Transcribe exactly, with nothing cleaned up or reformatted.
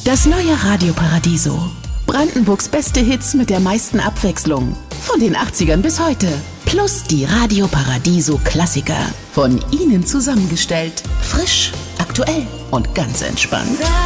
Das neue Radio Paradiso. Brandenburgs beste Hits mit der meisten Abwechslung. Von den achtzigern bis heute. Plus die Radio Paradiso Klassiker. Von Ihnen zusammengestellt. Frisch, aktuell und ganz entspannt.